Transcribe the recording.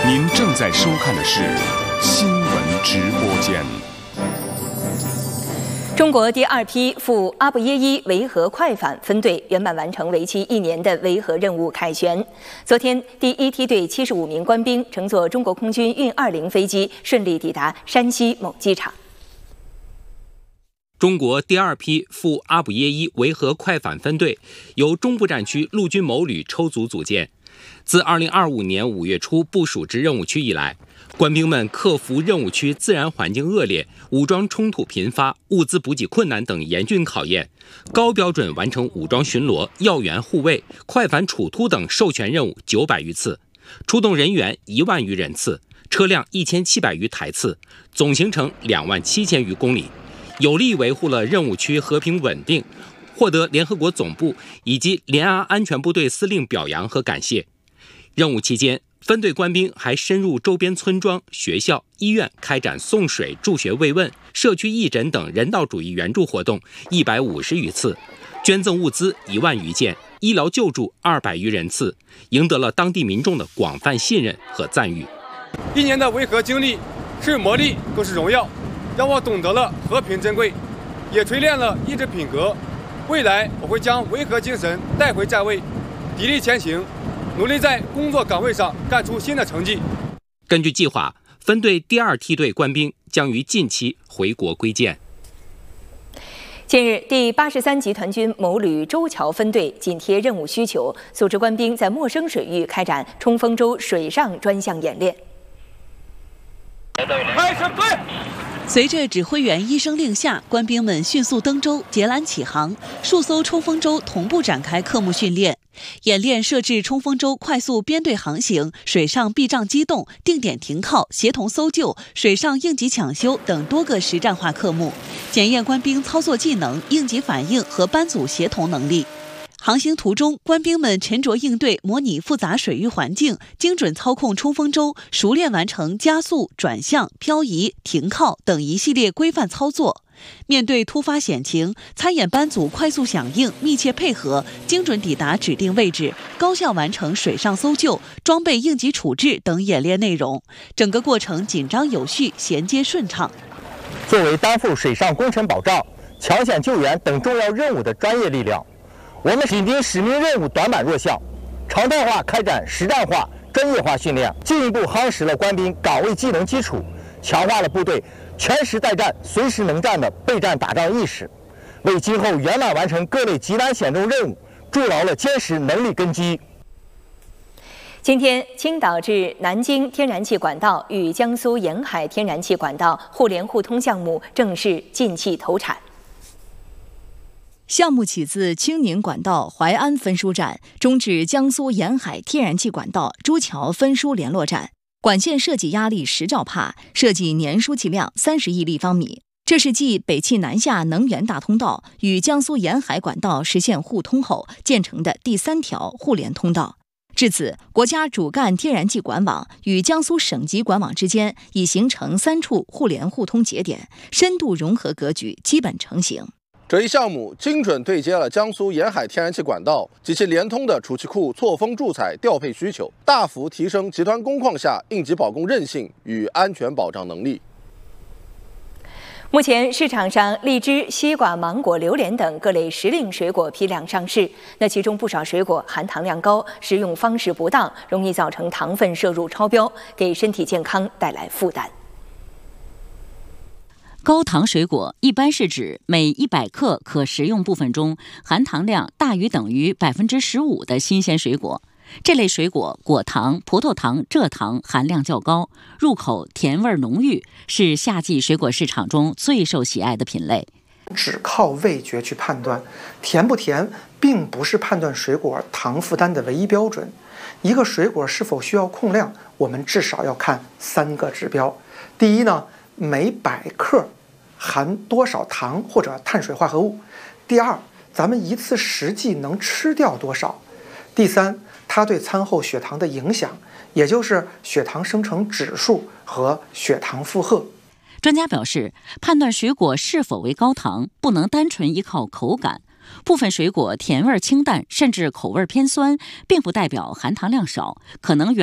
您正在收看的是新闻直播间。 中国第2批赴阿布耶伊维和快反分队圆满完成为期1年的维和任务凯旋。昨天，第1梯队75名官兵乘坐中国空军运20飞机顺利抵达山西某机场。 中国第2批赴阿布耶伊维和快反分队由中部战区陆军某旅抽组组建。自2025年5月初部署至任务区以来，官兵们克服任务区自然环境恶劣、武装冲突频发、物资补给困难等严峻考验，高标准完成武装巡逻、要员护卫、快反处突等授权任务900余次，出动人员1万余人次，车辆1700余台次，总行程27000余公里，有力维护了任务区和平稳定，获得联合国总部以及联安安全部队司令表扬和感谢。任务期间，分队官兵还深入周边村庄、学校、医院，开展送水、助学慰问、社区义诊等人道主义援助活动150余次，捐赠物资1万余件，医疗救助200余人次，赢得了当地民众的广泛信任和赞誉。 1年的维和经历是磨砺，更是荣耀，让我懂得了和平珍贵，也锤炼了意志品格。未来我会将维和精神带回站位，砥砺前行，努力在工作岗位上干出新的成绩。 根据计划，分队第2梯队官兵将于近期回国归建。 近日，第83集团军某旅周桥分队紧贴任务需求，组织官兵在陌生水域开展冲锋舟水上专项演练。 开始对。 随着指挥员一声令下，官兵们迅速登舟，截缆起航，数艘冲锋舟同步展开科目训练。演练设置冲锋舟快速编队航行、水上避障机动、定点停靠、协同搜救、水上应急抢修等多个实战化科目，检验官兵操作技能、应急反应和班组协同能力。航行途中，官兵们沉着应对模拟复杂水域环境，精准操控冲锋舟，熟练完成加速、转向、漂移、停靠等一系列规范操作。面对突发险情，参演班组快速响应、密切配合，精准抵达指定位置，高效完成水上搜救、装备应急处置等演练内容。整个过程紧张有序、衔接顺畅。 作为担负水上工程保障、抢险救援等重要任务的专业力量，我们紧盯使命任务短板弱项，常态化开展实战化、专业化训练，进一步夯实了官兵岗位技能基础，强化了部队全时待战、随时能战的备战打仗意识，为今后圆满完成各类极难险重任务筑牢了坚实能力根基。 今天，青岛至南京天然气管道与江苏沿海天然气管道互联互通项目正式进气投产。 项目起自青宁管道淮安分输站，终至江苏沿海天然气管道朱桥分输联络站。管线设计压力10兆帕，设计年输气量30亿立方米。这是继北气南下能源大通道与江苏沿海管道实现互通后建成的第3条互联通道。至此，国家主干天然气管网与江苏省级管网之间已形成3处互联互通节点，深度融合格局基本成型。 这一项目精准对接了江苏沿海天然气管道及其连通的储气库错峰注采调配需求，大幅提升集团工况下应急保供韧性与安全保障能力。 目前市场上荔枝、西瓜、芒果、榴莲等各类时令水果批量上市，其中不少水果含糖量高，食用方式不当，容易造成糖分摄入超标，给身体健康带来负担。 高糖水果一般是指每100克可食用部分中含糖量大于等于15%的新鲜水果。这类水果果糖、葡萄糖、蔗糖含量较高，入口甜味浓郁，是夏季水果市场中最受喜爱的品类。 只靠味觉去判断甜不甜，并不是判断水果糖负担的唯一标准。一个水果是否需要控量，我们至少要看3个指标。第一呢，每100克含多少糖或者碳水化合物。第二，咱们一次实际能吃掉多少。第三，它对餐后血糖的影响，也就是血糖生成指数和血糖负荷。 专家表示，判断水果是否为高糖，不能单纯依靠口感。部分水果甜味清淡，甚至口味偏酸，并不代表含糖量少，可能